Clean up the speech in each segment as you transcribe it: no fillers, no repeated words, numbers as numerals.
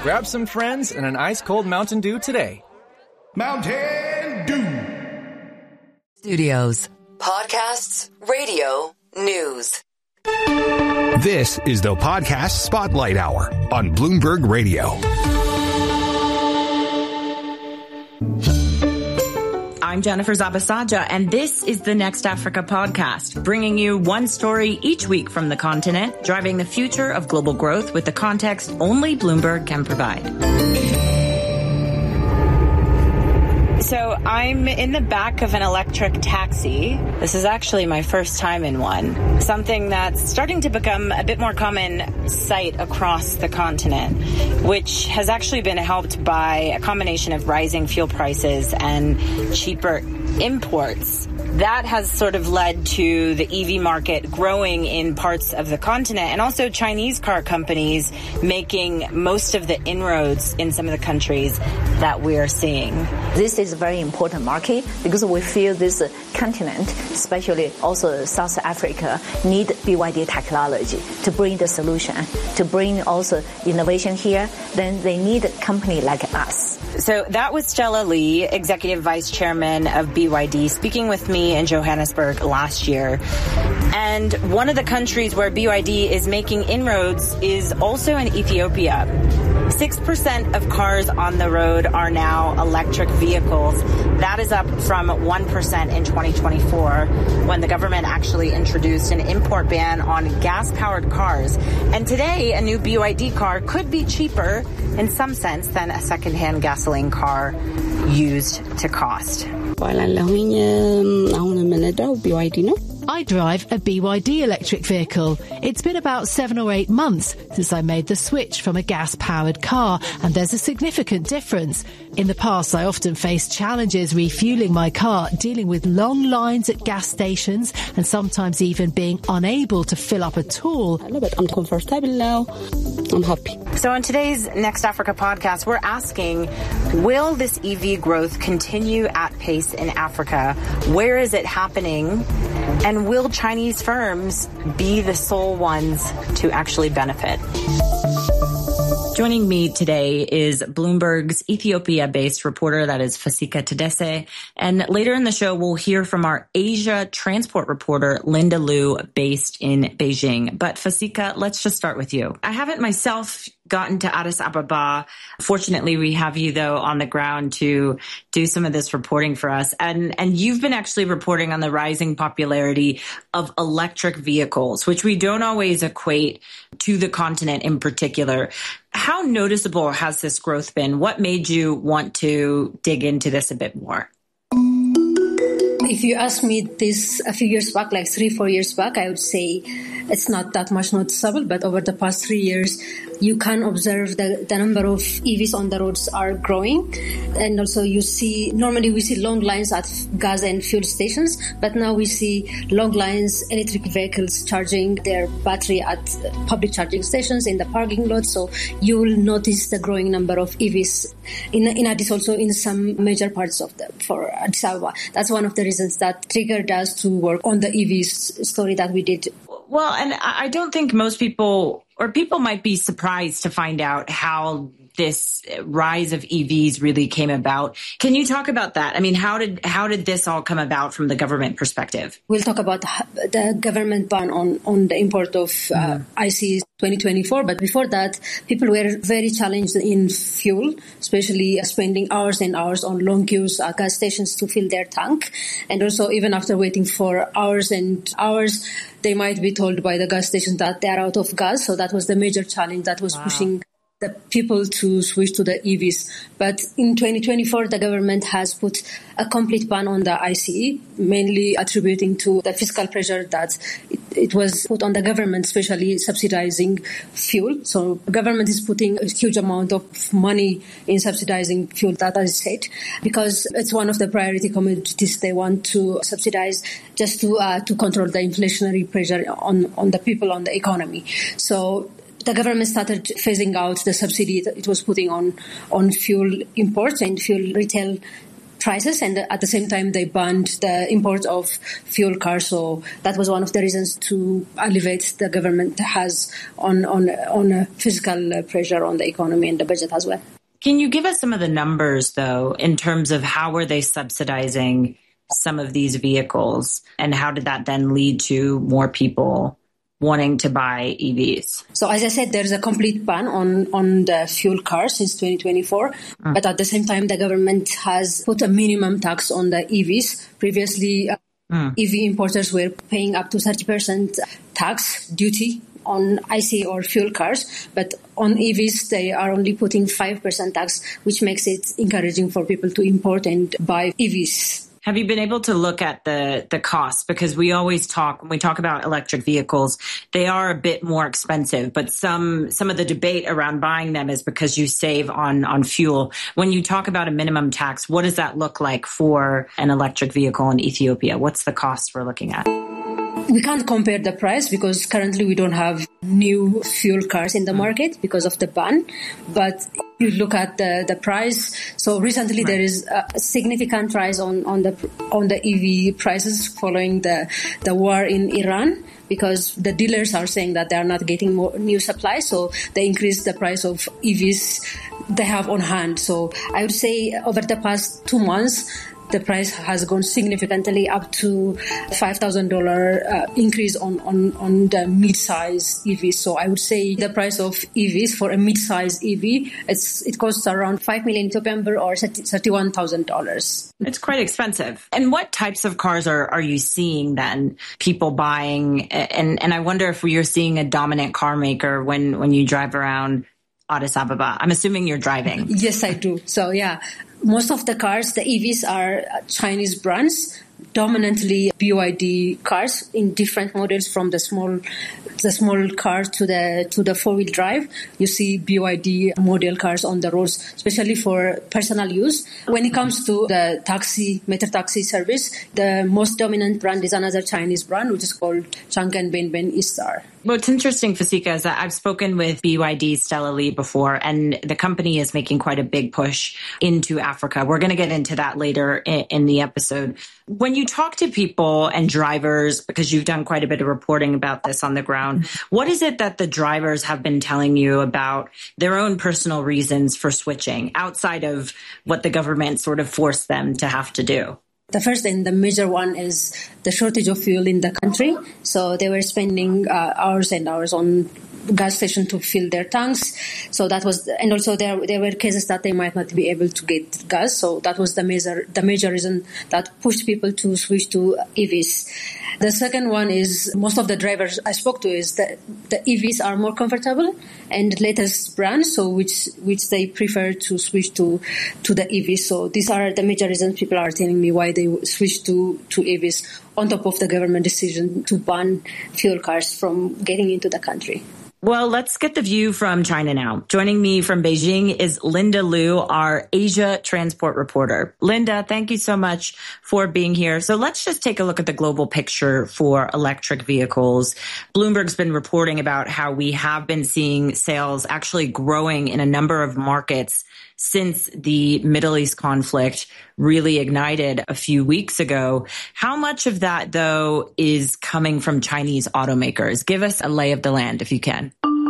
Grab some friends and an ice-cold Mountain Dew today. Mountain Dew. Studios. Podcasts, radio, news. This is the Podcast Spotlight Hour on Bloomberg Radio. I'm Jennifer Zabasaja, and this is the Next Africa podcast, bringing you one story each week from the continent, driving the future of global growth with the context only Bloomberg can provide. So I'm in the back of an electric taxi. This is actually my first time in one, something that's starting to become a bit more common sight across the continent, which has actually been helped by a combination of rising fuel prices and cheaper imports. That has sort of led to the EV market growing in parts of the continent, and also Chinese car companies making most of the inroads in some of the countries that we are seeing. This is a very important market because we feel this continent, especially also South Africa, need BYD technology to bring the solution, to bring also innovation here. Then they need a company like us. So that was Stella Lee, Executive Vice Chairman of BYD, speaking with me in Johannesburg last year. And one of the countries where BYD is making inroads is also in Ethiopia. 6% of cars on the road are now electric vehicles. That is up from 1% in 2024, when the government actually introduced an import ban on gas-powered cars. And today, a new BYD car could be cheaper in some sense than a second-hand gasoline car used to cost. I drive a BYD electric vehicle. It's been about 7 or 8 months since I made the switch from a gas-powered car, and there's a significant difference. In the past, I often faced challenges refueling my car, dealing with long lines at gas stations, and sometimes even being unable to fill up at all. But I'm comfortable now. I'm happy. So on today's Next Africa podcast, we're asking, will this EV growth continue at pace in Africa? Where is it happening? And will Chinese firms be the sole ones to actually benefit? Joining me today is Bloomberg's Ethiopia-based reporter, that is Fasika Tadesse. And later in the show, we'll hear from our Asia transport reporter, Linda Liu, based in Beijing. But Fasika, let's just start with you. I haven't myself gotten to Addis Ababa. Fortunately, we have you, though, on the ground to do some of this reporting for us. And you've been actually reporting on the rising popularity of electric vehicles, which we don't always equate to the continent in particular. How noticeable has this growth been? What made you want to dig into this a bit more? If you ask me this a few years back, like 3-4 years back, I would say it's not that much noticeable. But over the past 3 years, you can observe the number of EVs on the roads are growing. And also normally we see long lines at gas and fuel stations, but now we see long lines, electric vehicles charging their battery at public charging stations in the parking lot. So you will notice the growing number of EVs in Addis, also in some major parts of for Addis Ababa. That's one of the reasons that triggered us to work on the EVs story that we did. Well, and I don't think most people, or people might be surprised to find out how this rise of EVs really came about. Can you talk about that? I mean, how did this all come about from the government perspective? We'll talk about the government ban on the import of ICE 2024. But before that, people were very challenged in fuel, especially spending hours and hours on long queues at gas stations to fill their tank. And also, even after waiting for hours and hours, they might be told by the gas station that they are out of gas. So that was the major challenge that was pushing the people to switch to the EVs. But in 2024, the government has put a complete ban on the ICE, mainly attributing to the fiscal pressure that it was put on the government, especially subsidizing fuel. So the government is putting a huge amount of money in subsidizing fuel, that I said, because it's one of the priority commodities they want to subsidize just to control the inflationary pressure on the people, on the economy. So the government started phasing out the subsidy that it was putting on fuel imports and fuel retail prices, and at the same time they banned the import of fuel cars. So that was one of the reasons to alleviate the government has on a fiscal pressure on the economy and the budget as well. Can you give us some of the numbers, though, in terms of how were they subsidizing some of these vehicles, and how did that then lead to more people wanting to buy EVs? So as I said, there's a complete ban on the fuel cars since 2024. But at the same time, the government has put a minimum tax on the EVs. Previously, EV importers were paying up to 30% tax duty on IC or fuel cars. But on EVs, they are only putting 5% tax, which makes it encouraging for people to import and buy EVs. Have you been able to look at the cost? Because we always when we talk about electric vehicles, they are a bit more expensive, but some of the debate around buying them is because you save on fuel. When you talk about a minimum tax, what does that look like for an electric vehicle in Ethiopia? What's the cost we're looking at? We can't compare the price because currently we don't have new fuel cars in the market because of the ban. But you look at the price. So recently there is a significant rise on the EV prices following the war in Iran, because the dealers are saying that they are not getting more new supply. So they increase the price of EVs they have on hand. So I would say over the past 2 months, the price has gone significantly up to $5,000 increase on the mid-size EV. So I would say the price of EVs for a mid-size EV, it costs around 5 million Ethiopian birr or $31,000. It's quite expensive. And what types of cars are you seeing then people buying? And I wonder if you're seeing a dominant car maker when you drive around Addis Ababa. I'm assuming you're driving. Yes, I do. So yeah, most of the cars, the EVs are Chinese brands, dominantly BYD cars in different models, from the small car to the four-wheel drive. You see BYD model cars on the roads, especially for personal use. When it comes to the meter taxi service, the most dominant brand is another Chinese brand, which is called Chang'an Benben E-Star. What's interesting, Fasika, is that I've spoken with BYD Stella Li before, and the company is making quite a big push into Africa. We're going to get into that later in the episode. When you talk to people and drivers, because you've done quite a bit of reporting about this on the ground, what is it that the drivers have been telling you about their own personal reasons for switching outside of what the government sort of forced them to have to do? The first and the major one is the shortage of fuel in the country. So they were spending hours and hours on gas station to fill their tanks. So that was, and also there were cases that they might not be able to get gas. So that was the major reason that pushed people to switch to EVs. The second one is most of the drivers I spoke to is that the EVs are more comfortable and latest brands, so which they prefer to switch to the EVs. So these are the major reasons people are telling me why they switch to EVs, on top of the government decision to ban fuel cars from getting into the country. Well, let's get the view from China now. Joining me from Beijing is Linda Liu, our Asia transport reporter. Linda, thank you so much for being here. So let's just take a look at the global picture for electric vehicles. Bloomberg's been reporting about how we have been seeing sales actually growing in a number of markets since the Middle East conflict really ignited a few weeks ago. How much of that, though, is coming from Chinese automakers? Give us a lay of the land, if you can.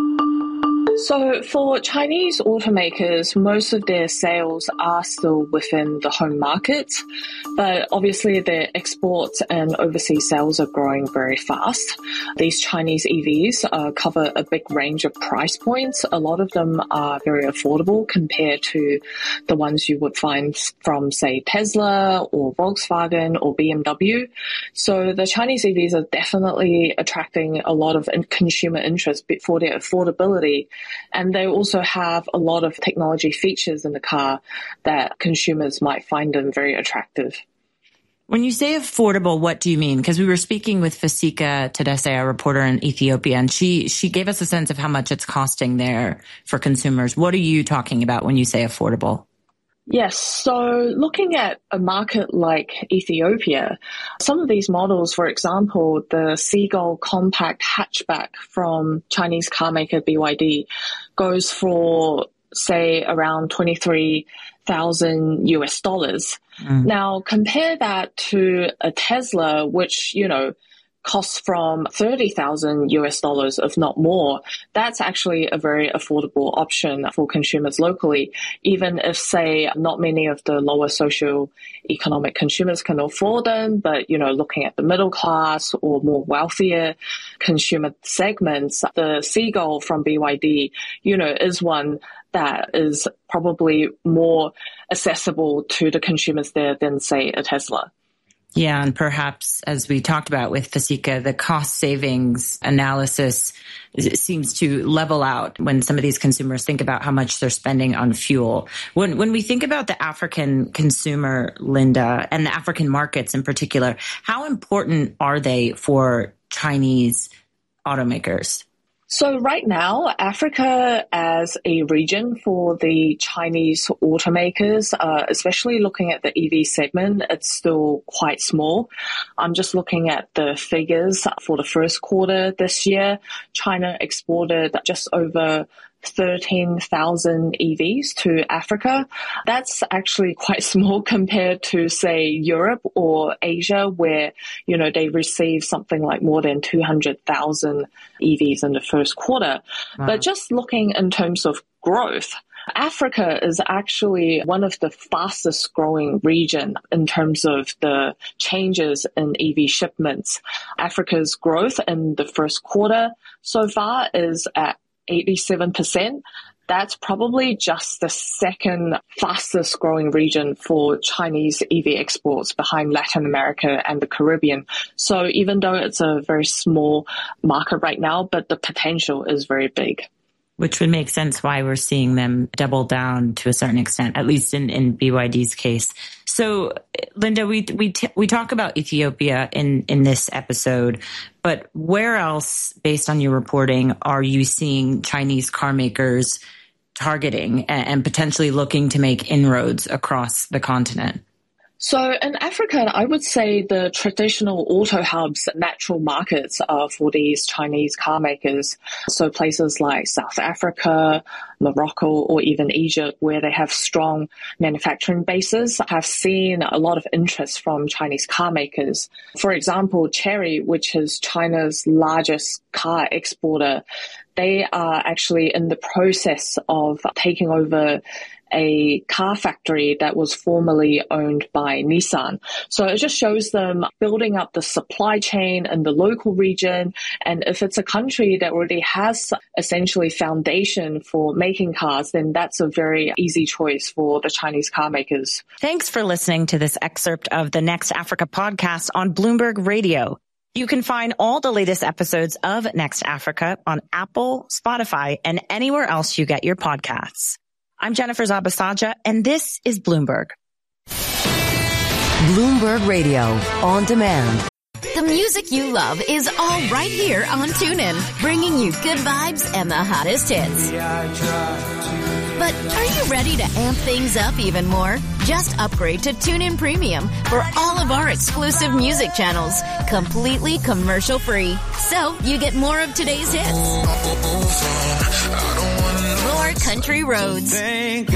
So for Chinese automakers, most of their sales are still within the home market, but obviously their exports and overseas sales are growing very fast. These Chinese EVs cover a big range of price points. A lot of them are very affordable compared to the ones you would find from, say, Tesla or Volkswagen or BMW. So the Chinese EVs are definitely attracting a lot of consumer interest for their affordability. And they also have a lot of technology features in the car that consumers might find them very attractive. When you say affordable, what do you mean? Because we were speaking with Fasika Tadesse, a reporter in Ethiopia, and she gave us a sense of how much it's costing there for consumers. What are you talking about when you say affordable? Yes, so looking at a market like Ethiopia, some of these models, for example, the Seagull compact hatchback from Chinese car maker BYD goes for say around $23,000 US. Now compare that to a Tesla, which, costs from $30,000 US, if not more. That's actually a very affordable option for consumers locally, even if, say, not many of the lower socioeconomic consumers can afford them, but, looking at the middle class or more wealthier consumer segments, the Seagull from BYD, is one that is probably more accessible to the consumers there than, say, a Tesla. Yeah, and perhaps, as we talked about with Fasika, the cost savings analysis seems to level out when some of these consumers think about how much they're spending on fuel. When we think about the African consumer, Linda, and the African markets in particular, how important are they for Chinese automakers? So right now, Africa as a region for the Chinese automakers, especially looking at the EV segment, it's still quite small. I'm just looking at the figures for the first quarter this year. China exported just over 13,000 EVs to Africa. That's actually quite small compared to, say, Europe or Asia, where, they receive something like more than 200,000 EVs in the first quarter. Wow. But just looking in terms of growth, Africa is actually one of the fastest growing region in terms of the changes in EV shipments. Africa's growth in the first quarter so far is at 87%. That's probably just the second fastest growing region for Chinese EV exports behind Latin America and the Caribbean. So even though it's a very small market right now, but the potential is very big. Which would make sense why we're seeing them double down to a certain extent, at least in BYD's case. So, Linda, we talk about Ethiopia in this episode, but where else, based on your reporting, are you seeing Chinese car makers targeting and potentially looking to make inroads across the continent? So in Africa, I would say the traditional auto hubs, natural markets for these Chinese car makers. So places like South Africa, Morocco, or even Egypt, where they have strong manufacturing bases, have seen a lot of interest from Chinese car makers. For example, Chery, which is China's largest car exporter, they are actually in the process of taking over a car factory that was formerly owned by Nissan. So it just shows them building up the supply chain in the local region. And if it's a country that already has essentially foundation for making cars, then that's a very easy choice for the Chinese car makers. Thanks for listening to this excerpt of the Next Africa podcast on Bloomberg Radio. You can find all the latest episodes of Next Africa on Apple, Spotify, and anywhere else you get your podcasts. I'm Jennifer Zabasaja, and this is Bloomberg. Bloomberg Radio, on demand. The music you love is all right here on TuneIn, bringing you good vibes and the hottest hits. But are you ready to amp things up even more? Just upgrade to TuneIn Premium for all of our exclusive music channels, completely commercial-free. So you get more of today's hits, more country roads, and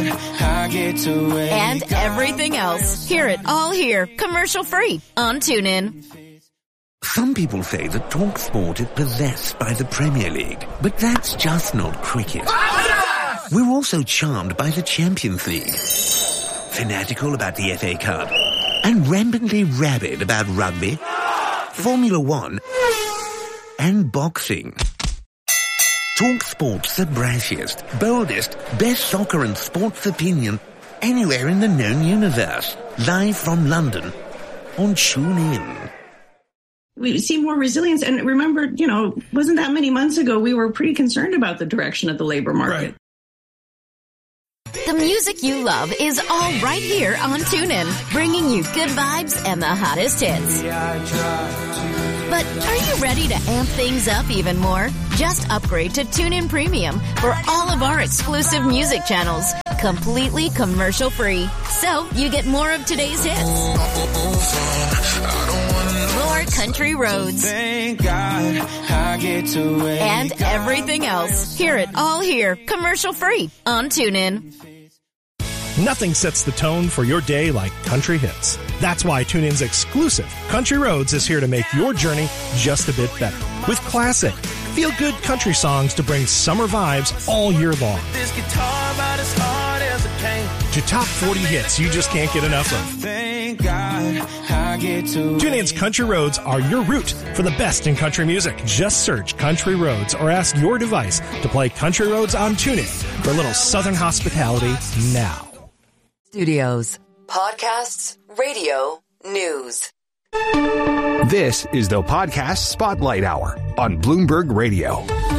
everything else. Hear it all here, commercial-free on TuneIn. Some people say that TalkSport is possessed by the Premier League, but that's just not cricket. We're also charmed by the Champions League, fanatical about the FA Cup, and rampantly rabid about rugby, Formula One, and boxing. TalkSport's the brashiest, boldest, best soccer and sports opinion anywhere in the known universe. Live from London on TuneIn. We see more resilience. And remember, wasn't that many months ago, we were pretty concerned about the direction of the labor market. Right. The music you love is all right here on TuneIn, bringing you good vibes and the hottest hits. But are you ready to amp things up even more? Just upgrade to TuneIn Premium for all of our exclusive music channels, completely commercial-free. So you get more of today's hits, more country roads, Thank God I get to wake and everything else. Hear it all here, commercial-free on TuneIn. Nothing sets the tone for your day like country hits. That's why TuneIn's exclusive Country Roads is here to make your journey just a bit better. With classic, feel-good country songs to bring summer vibes all year long. This guitar about as hard as it came. To top 40 hits you just can't get enough of. Thank God I get to TuneIn's Country Roads are your route for the best in country music. Just search Country Roads or ask your device to play Country Roads on TuneIn for a little Southern hospitality now. Studios. Podcasts, radio, news. This is the Podcast Spotlight Hour on Bloomberg Radio.